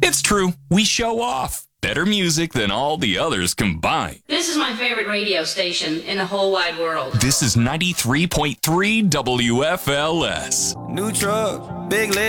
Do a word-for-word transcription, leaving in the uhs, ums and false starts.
It's true, we show off. Better music than all the others combined. This is my favorite radio station in the whole wide world. This is ninety-three point three W F L S. New truck, big leg.